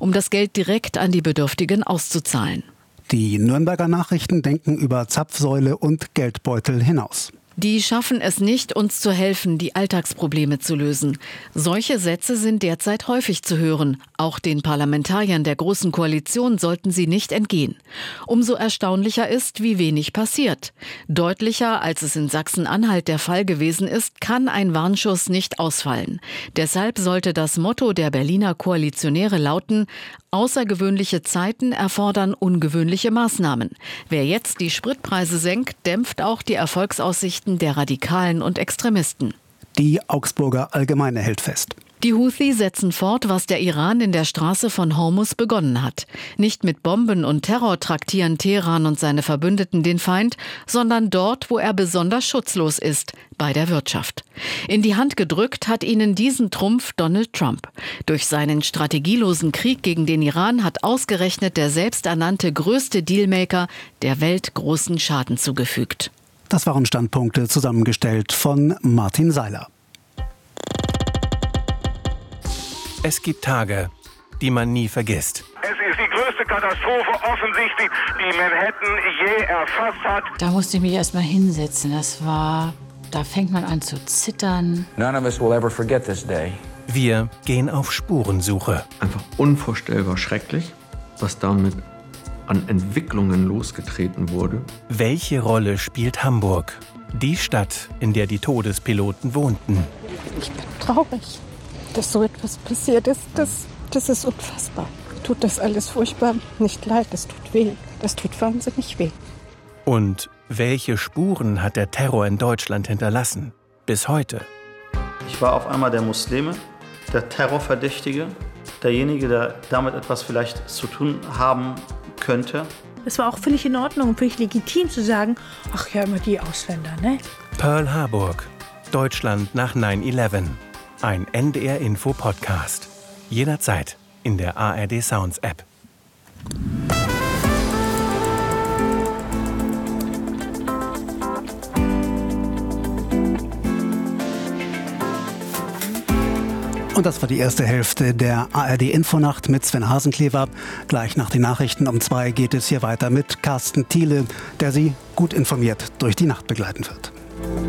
um das Geld direkt an die Bedürftigen auszuzahlen. Die Nürnberger Nachrichten denken über Zapfsäule und Geldbeutel hinaus. Die schaffen es nicht, uns zu helfen, die Alltagsprobleme zu lösen. Solche Sätze sind derzeit häufig zu hören. Auch den Parlamentariern der Großen Koalition sollten sie nicht entgehen. Umso erstaunlicher ist, wie wenig passiert. Deutlicher, als es in Sachsen-Anhalt der Fall gewesen ist, kann ein Warnschuss nicht ausfallen. Deshalb sollte das Motto der Berliner Koalitionäre lauten: Außergewöhnliche Zeiten erfordern ungewöhnliche Maßnahmen. Wer jetzt die Spritpreise senkt, dämpft auch die Erfolgsaussichten der Radikalen und Extremisten. Die Augsburger Allgemeine hält fest. Die Houthi setzen fort, was der Iran in der Straße von Hormuz begonnen hat. Nicht mit Bomben und Terror traktieren Teheran und seine Verbündeten den Feind, sondern dort, wo er besonders schutzlos ist, bei der Wirtschaft. In die Hand gedrückt hat ihnen diesen Trumpf Donald Trump. Durch seinen strategielosen Krieg gegen den Iran hat ausgerechnet der selbsternannte größte Dealmaker der Welt großen Schaden zugefügt. Das waren Standpunkte, zusammengestellt von Martin Seiler. Es gibt Tage, die man nie vergisst. Es ist die größte Katastrophe offensichtlich, die Manhattan je erfasst hat. Da musste ich mich erst mal hinsetzen. Da fängt man an zu zittern. None of us will ever forget this day. Wir gehen auf Spurensuche. Einfach unvorstellbar schrecklich, was damit an Entwicklungen losgetreten wurde. Welche Rolle spielt Hamburg? Die Stadt, in der die Todespiloten wohnten. Ich bin traurig, dass so etwas passiert ist. Das ist unfassbar. Tut das alles furchtbar nicht leid, das tut weh. Das tut wahnsinnig weh. Und welche Spuren hat der Terror in Deutschland hinterlassen? Bis heute. Ich war auf einmal der Muslime, der Terrorverdächtige, derjenige, der damit etwas vielleicht zu tun haben könnte. Es war auch völlig in Ordnung, völlig legitim zu sagen, ach ja, immer die Ausländer, ne? Pearl Harbor, Deutschland nach 9/11. Ein NDR-Info-Podcast. Jederzeit in der ARD Sounds App. Und das war die erste Hälfte der ARD-Infonacht mit Sven Hasenklever. Gleich nach den Nachrichten um 2 geht es hier weiter mit Carsten Thiele, der Sie gut informiert durch die Nacht begleiten wird.